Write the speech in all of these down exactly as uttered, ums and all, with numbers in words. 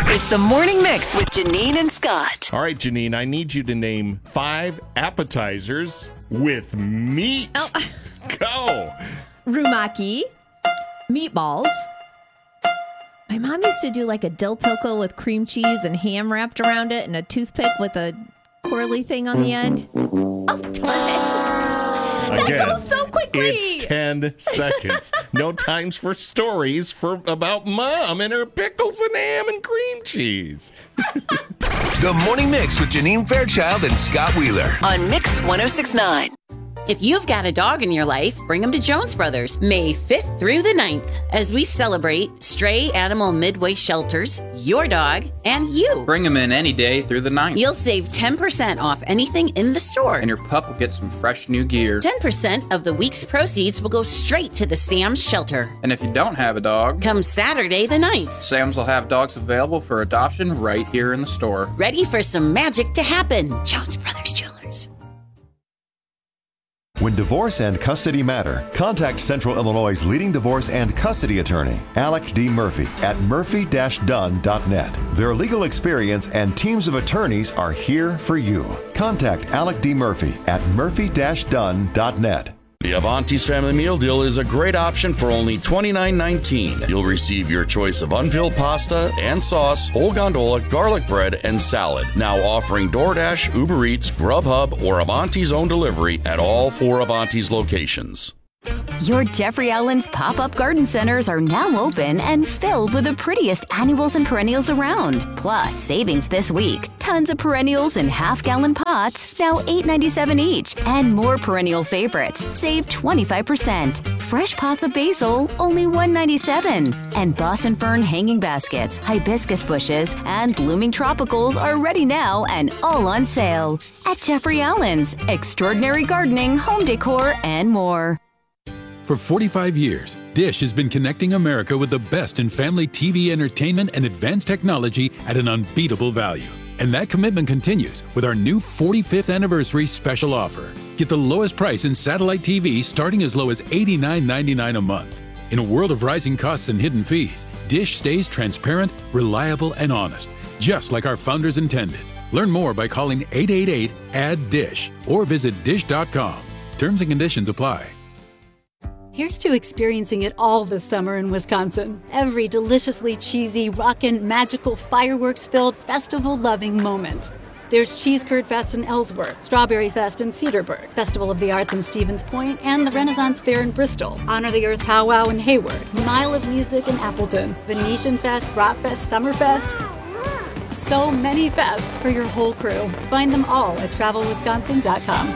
It's the Morning Mix with Janine and Scott. All right, Janine, I need you to name five appetizers with meat. Oh. Go. Rumaki, meatballs. My mom used to do like a dill pickle with cream cheese and ham wrapped around it and a toothpick with a curly thing on the end. Oh, darn it. Again, that goes so quickly. It's ten seconds. No times for stories for about mom and her pickles and ham and cream cheese. The Morning Mix with Janine Fairchild and Scott Wheeler. On Mix one oh six point nine. If you've got a dog in your life, bring them to Jones Brothers, May fifth through the ninth, as we celebrate Stray Animal Midway Shelters, your dog, and you. Bring them in any day through the ninth. You'll save ten percent off anything in the store. And your pup will get some fresh new gear. ten percent of the week's proceeds will go straight to the Sam's Shelter. And if you don't have a dog, come Saturday the ninth. Sam's will have dogs available for adoption right here in the store. Ready for some magic to happen. Jones Brothers Jewelers. When divorce and custody matter, contact Central Illinois' leading divorce and custody attorney, Alec D. Murphy, at murphy dash dunn dot net. Their legal experience and teams of attorneys are here for you. Contact Alec D. Murphy at murphy dash dunn dot net. The Avanti's Family Meal Deal is a great option for only twenty-nine nineteen. You'll receive your choice of unfilled pasta and sauce, whole gondola, garlic bread, and salad. Now offering DoorDash, Uber Eats, Grubhub, or Avanti's own delivery at all four Avanti's locations. Your Jeffrey Allen's pop-up garden centers are now open and filled with the prettiest annuals and perennials around. Plus, savings this week. Tons of perennials in half-gallon pots, now eight ninety-seven each. And more perennial favorites, save twenty-five percent. Fresh pots of basil, only one ninety-seven. And Boston fern hanging baskets, hibiscus bushes, and blooming tropicals are ready now and all on sale. At Jeffrey Allen's, extraordinary gardening, home decor, and more. For forty-five years, Dish has been connecting America with the best in family T V entertainment and advanced technology at an unbeatable value. And that commitment continues with our new forty-fifth anniversary special offer. Get the lowest price in satellite T V starting as low as eighty-nine ninety-nine a month. In a world of rising costs and hidden fees, Dish stays transparent, reliable, and honest, just like our founders intended. Learn more by calling eight eight eight, A D D D I S H or visit dish dot com. Terms and conditions apply. Here's to experiencing it all this summer in Wisconsin. Every deliciously cheesy, rockin', magical, fireworks-filled, festival-loving moment. There's Cheese Curd Fest in Ellsworth, Strawberry Fest in Cedarburg, Festival of the Arts in Stevens Point, and the Renaissance Fair in Bristol, Honor the Earth Powwow in Hayward, Mile of Music in Appleton, Venetian Fest, Brat Fest, Summerfest. So many fests for your whole crew. Find them all at travel wisconsin dot com.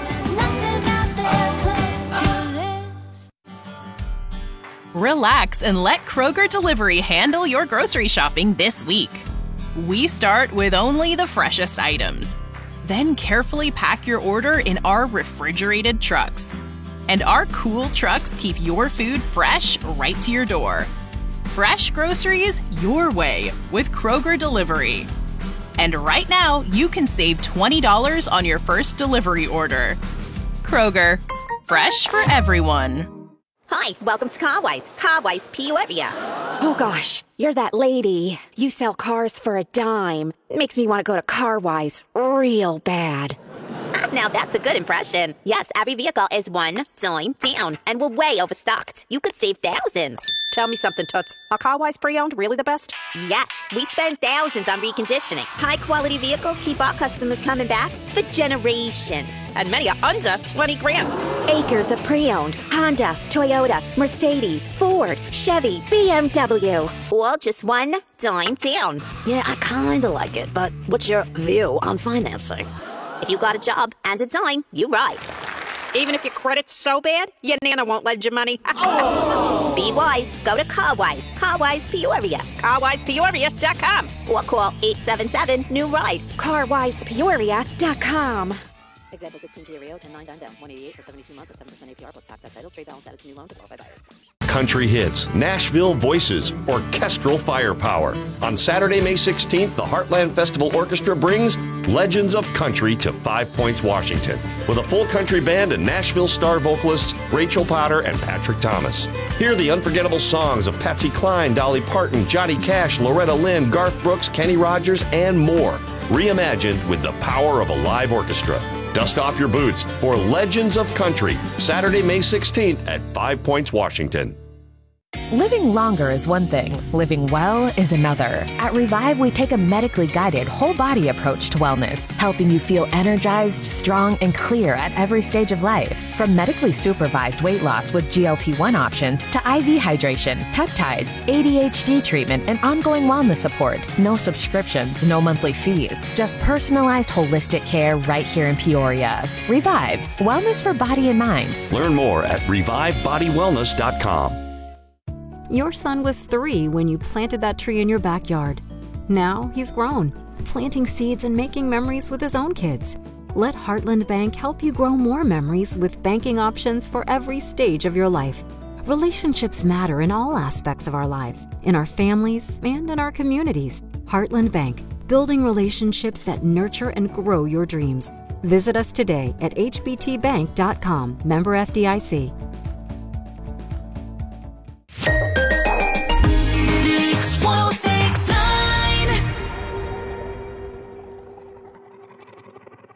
Relax and let Kroger Delivery handle your grocery shopping this week. We start with only the freshest items. Then carefully pack your order in our refrigerated trucks. And our cool trucks keep your food fresh right to your door. Fresh groceries your way with Kroger Delivery. And right now, you can save twenty dollars on your first delivery order. Kroger, fresh for everyone. Hi, welcome to Carwise. Carwise Peoria. Oh gosh, you're that lady. You sell cars for a dime. Makes me want to go to Carwise real bad. Now that's a good impression. Yes, every vehicle is one dime down, and we're way overstocked. You could save thousands. Tell me something, Toots. Are Carwise pre-owned really the best? Yes, we spend thousands on reconditioning. High-quality vehicles keep our customers coming back for generations. And many are under twenty grand. Acres of pre-owned. Honda, Toyota, Mercedes, Ford, Chevy, B M W. All just one dime down. Yeah, I kinda like it, but what's your view on financing? If you got a job and a dime, you ride. Even if your credit's so bad, your Nana won't lend you money. Oh. Be wise. Go to Carwise. Carwise Peoria. Carwise Peoria dot com. Or call eight seven seven, new ride. Carwise Peoria dot com. Example sixteen Kia Rio, ten nine down, down, one eighty-eight for seventy-two months at seven percent A P R plus tax at title. Trade balance added to new loan to qualified buyers. Country hits, Nashville voices, orchestral firepower. On Saturday, May sixteenth, the Heartland Festival Orchestra brings Legends of Country to Five Points, Washington, with a full country band and Nashville star vocalists Rachel Potter and Patrick Thomas. Hear the unforgettable songs of Patsy Cline, Dolly Parton, Johnny Cash, Loretta Lynn, Garth Brooks, Kenny Rogers, and more, reimagined with the power of a live orchestra. Dust off your boots for Legends of Country, Saturday, May sixteenth at Five Points, Washington. Living longer is one thing, living well is another. At Revive, we take a medically guided, whole-body approach to wellness, helping you feel energized, strong, and clear at every stage of life. From medically supervised weight loss with G L P one options to I V hydration, peptides, A D H D treatment, and ongoing wellness support. No subscriptions, no monthly fees, just personalized holistic care right here in Peoria. Revive, wellness for body and mind. Learn more at revive body wellness dot com. Your son was three when you planted that tree in your backyard. Now he's grown, planting seeds and making memories with his own kids. Let Heartland Bank help you grow more memories with banking options for every stage of your life. Relationships matter in all aspects of our lives, in our families and in our communities. Heartland Bank, building relationships that nurture and grow your dreams. Visit us today at h b t bank dot com, member F D I C.